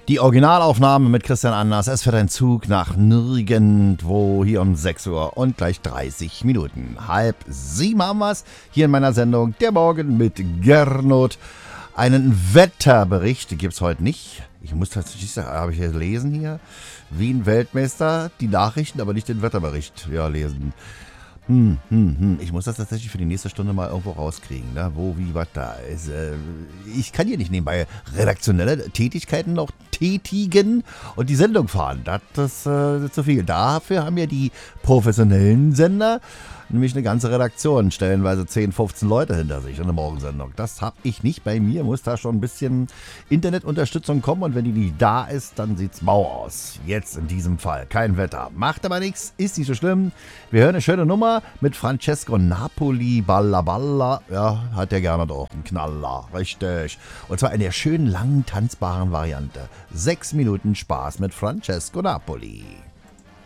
Die Originalaufnahme mit Christian Anders. Es fährt ein Zug nach nirgendwo hier um 6 Uhr und gleich 30 Minuten. 6:30 haben wir's hier in meiner Sendung Der Morgen mit Gernot. Einen Wetterbericht gibt's heute nicht. Ich muss tatsächlich sagen, habe ich gelesen hier, Wien Weltmeister, die Nachrichten, aber nicht den Wetterbericht lesen. Ich muss das tatsächlich für die nächste Stunde mal irgendwo rauskriegen, ne? Wo, wie, was da ist. Ich kann hier nicht nebenbei redaktionelle Tätigkeiten noch tätigen und die Sendung fahren. Das ist zu viel. Dafür haben ja die professionellen Sender nämlich eine ganze Redaktion, stellenweise 10, 15 Leute hinter sich in der Morgensendung. Das habe ich nicht bei mir, muss da schon ein bisschen Internetunterstützung kommen und wenn die nicht da ist, dann sieht's mau aus. Jetzt in diesem Fall kein Wetter. Macht aber nichts, ist nicht so schlimm. Wir hören eine schöne Nummer mit Francesco Napoli, Balla Balla. Ja, hat der gerne doch einen Knaller, richtig. Und zwar in der schönen, langen, tanzbaren Variante. 6 Minuten Spaß mit Francesco Napoli.